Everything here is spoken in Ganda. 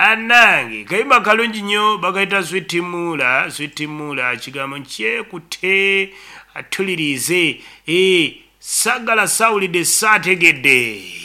Banange kayimba kalungi nnyo bagaita switimula kigambo kyekutte atulirize sagala sawulidde saategedde